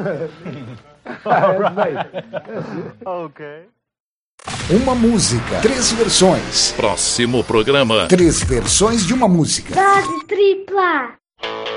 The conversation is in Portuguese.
Ok. Uma música, 3 versões. Próximo programa. 3 versões de uma música. Dose tripla.